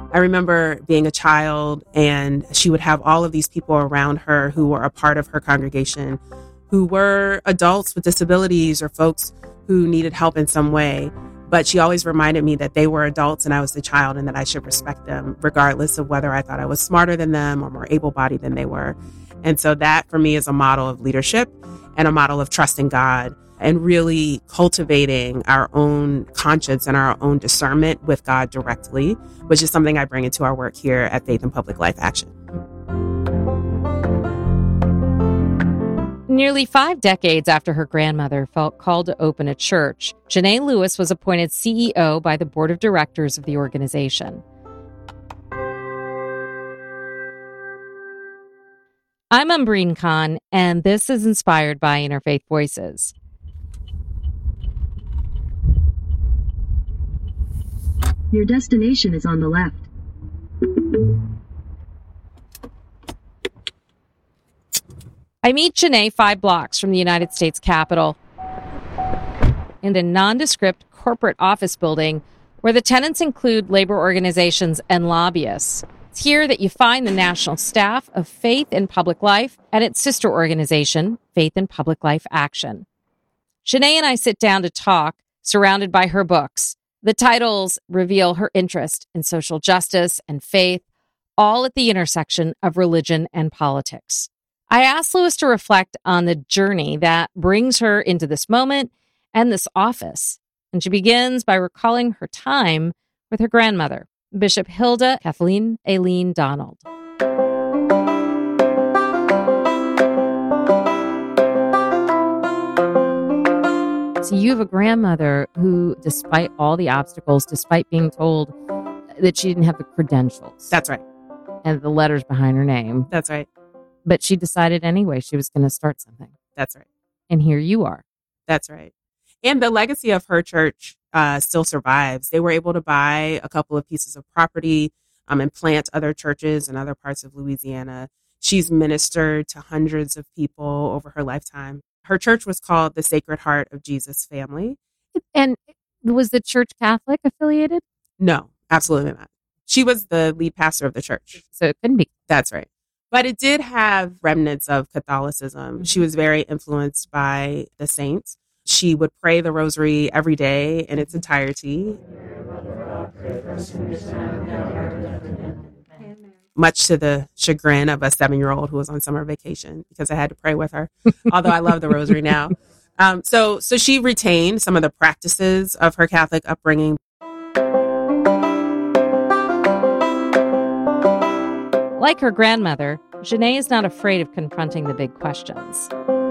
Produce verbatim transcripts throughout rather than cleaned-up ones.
I remember being a child and she would have all of these people around her who were a part of her congregation, who were adults with disabilities or folks who needed help in some way. But she always reminded me that they were adults and I was the child and that I should respect them, regardless of whether I thought I was smarter than them or more able-bodied than they were. And so that for me is a model of leadership and a model of trusting God and really cultivating our own conscience and our own discernment with God directly, which is something I bring into our work here at Faith in Public Life Action. Nearly five decades after her grandmother felt called to open a church, Janae Lewis was appointed C E O by the board of directors of the organization. I'm Umbreen Khan, and this is Inspired by Interfaith Voices. Your destination is on the left. I meet Janae five blocks from the United States Capitol in a nondescript corporate office building where the tenants include labor organizations and lobbyists. It's here that you find the national staff of Faith in Public Life and its sister organization, Faith in Public Life Action. Janae and I sit down to talk, surrounded by her books. The titles reveal her interest in social justice and faith, all at the intersection of religion and politics. I asked Lewis to reflect on the journey that brings her into this moment and this office. And she begins by recalling her time with her grandmother, Bishop Hilda Kathleen Aileen Donald. So you have a grandmother who, despite all the obstacles, despite being told that she didn't have the credentials. That's right. And the letters behind her name. That's right. But she decided anyway she was going to start something. That's right. And here you are. That's right. And the legacy of her church uh, still survives. They were able to buy a couple of pieces of property um, and plant other churches in other parts of Louisiana. She's ministered to hundreds of people over her lifetime. Her church was called the Sacred Heart of Jesus Family. And was the church Catholic affiliated? No, absolutely not. She was the lead pastor of the church. So it couldn't be. That's right. But it did have remnants of Catholicism. She was very influenced by the saints. She would pray the rosary every day in its entirety, much to the chagrin of a seven-year-old who was on summer vacation because I had to pray with her, although I love the rosary now. Um, so, so she retained some of the practices of her Catholic upbringing. Like her grandmother, Janae is not afraid of confronting the big questions.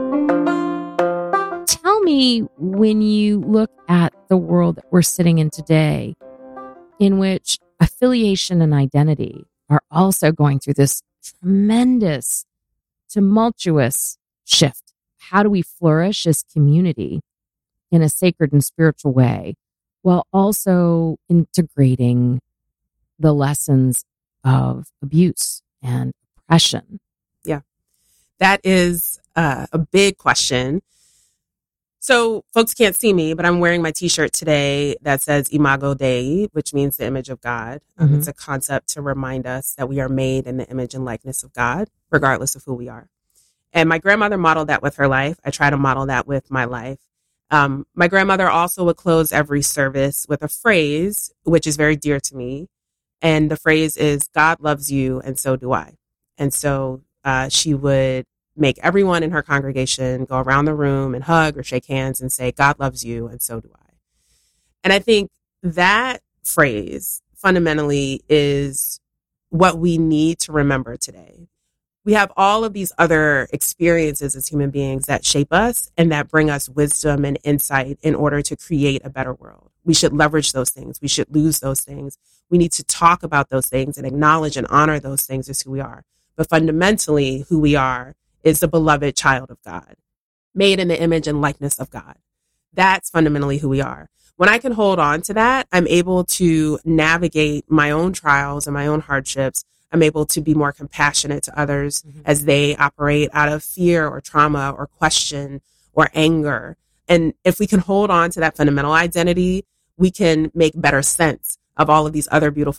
Tell me, when you look at the world that we're sitting in today, in which affiliation and identity are also going through this tremendous, tumultuous shift. How do we flourish as community in a sacred and spiritual way while also integrating the lessons of abuse and oppression? Yeah, that is uh, a big question. So folks can't see me, but I'm wearing my T-shirt today that says Imago Dei, which means the image of God. Um, Mm-hmm. It's a concept to remind us that we are made in the image and likeness of God, regardless of who we are. And my grandmother modeled that with her life. I try to model that with my life. Um, my grandmother also would close every service with a phrase, which is very dear to me. And the phrase is, God loves you, and so do I. And so uh, she would make everyone in her congregation go around the room and hug or shake hands and say, God loves you, and so do I. And I think that phrase fundamentally is what we need to remember today. We have all of these other experiences as human beings that shape us and that bring us wisdom and insight in order to create a better world. We should leverage those things. We should lose those things. We need to talk about those things and acknowledge and honor those things as who we are. But fundamentally, who we are is the beloved child of God, made in the image and likeness of God. That's fundamentally who we are. When I can hold on to that, I'm able to navigate my own trials and my own hardships. I'm able to be more compassionate to others mm-hmm. as they operate out of fear or trauma or question or anger. And if we can hold on to that fundamental identity, we can make better sense of all of these other beautiful